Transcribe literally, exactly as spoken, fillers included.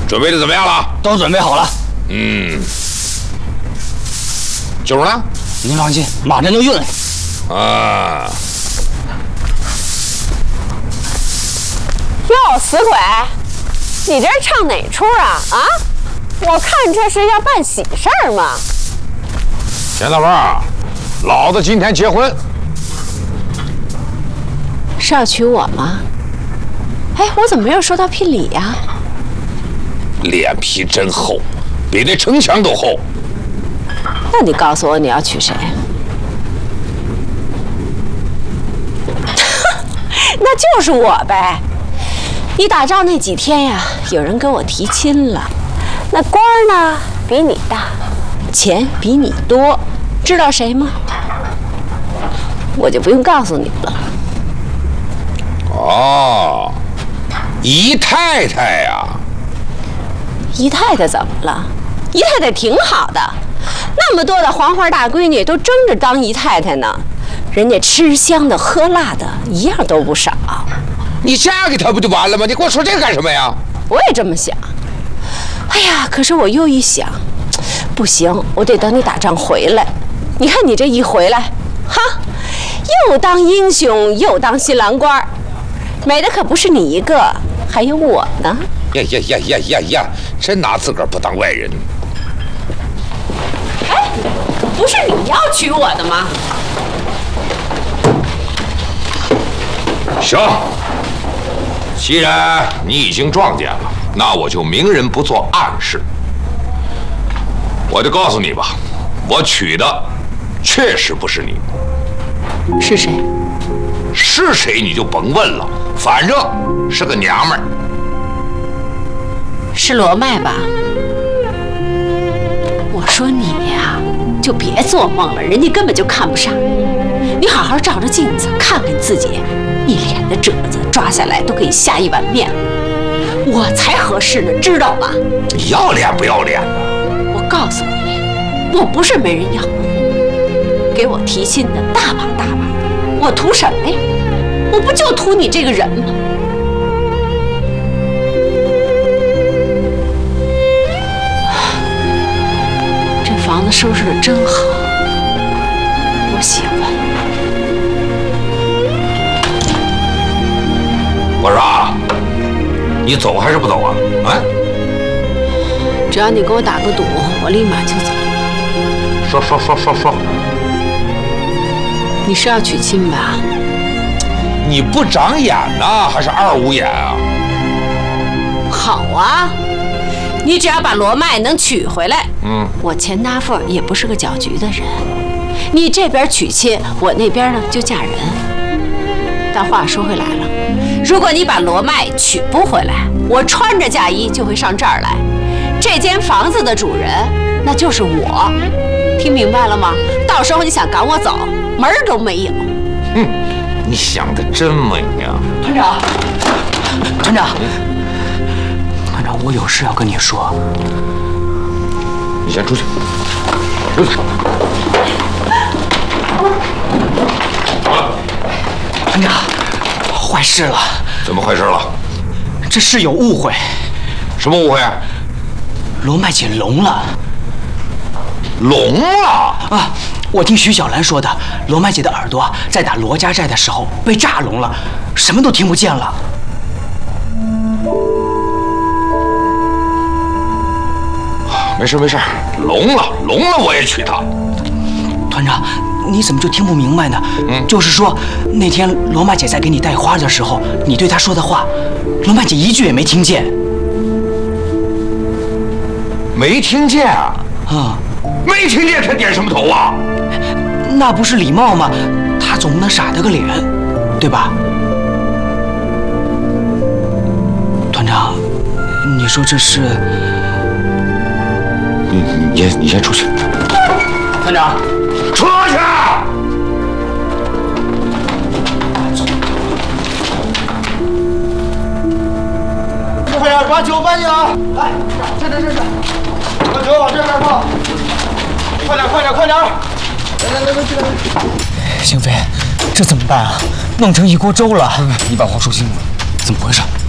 准备的怎么样了？ 都准备好了。 嗯。酒呢？ 您放心，马上就运来。 啊。 哟，死鬼，你这是唱哪出啊？啊？我看这是要办喜事儿嘛。 钱大凤，老子今天结婚。 是要娶我吗？哎，我怎么没有收到聘礼呀？ 脸皮真厚，比那城墙都厚。 那你告诉我你要娶谁？那就是我呗。你打仗那几天呀，有人跟我提亲了，那官儿呢比你大，钱比你多，知道谁吗？我就不用告诉你了。 哦，姨太太呀。 姨太太怎么了？姨太太挺好的，那么多的黄花大闺女都争着当姨太太呢，人家吃香的喝辣的一样都不少。 你嫁给他不就完了吗？你跟我说这个干什么呀？ 我也这么想。哎呀，可是我又一想，不行，我得等你打仗回来。你看你这一回来，哈，又当英雄又当新郎官，美的可不是你一个，还有我呢。 呀呀呀呀呀呀！真拿自个儿不当外人。 哎，不是你要娶我的吗？ 行，既然你已经撞见了，那我就明人不做暗事。我就告诉你吧，我娶的确实不是你。 是谁？ 是谁你就甭问了，反正是个娘们儿。 是罗麦吧？我说你呀，就别做梦了，人家根本就看不上你。你好好照着镜子看看自己，一脸的褶子，抓下来都可以下一碗面了。我才合适呢，知道吗？ 你要脸不要脸的？ 我告诉你，我不是没人要，给我提亲的大把大把的，我图什么呀？我不就图你这个人吗？房子收拾得真好，我喜欢。 我说啊，你走还是不走啊？啊？ 只要你给我打个赌，我立马就走。 说说说说说。 你是要娶亲吧？ 你不长眼呐，还是二五眼啊？ 好啊。你只要把罗麦能娶回来，嗯，我钱大凤也不是个搅局的人。你这边娶亲，我那边呢就嫁人。但话说回来了，如果你把罗麦娶不回来，我穿着嫁衣就会上这儿来。这间房子的主人那就是我，听明白了吗？到时候你想赶我走，门儿都没有。 哼，你想的真美呀， 团长，团长。我有事要跟你说， 你先出去，出去。 团长，坏事了！ 怎么坏事了？ 这事有误会。 什么误会？ 罗麦姐聋了。 聋了？ 啊！我听徐小兰说的，罗麦姐的耳朵在打罗家寨的时候被炸聋了，什么都听不见了。 没事没事，聋了聋了我也娶她。 团长，你怎么就听不明白呢？嗯，就是说那天罗麦姐在给你带花的时候，你对她说的话，罗麦姐一句也没听见。 没听见啊？ 啊， 没听见，她点什么头啊？ 那不是礼貌吗？她总不能傻得个脸，对吧？团长，你说这是？ 你你你你先出去。 团长， 出去！ 快点把酒搬进来！来，这这这这，把酒往这边放。快点快点快点！来来来来，进来。 星飞，这怎么办啊？弄成一锅粥了。 你把话说清楚了， 怎么回事？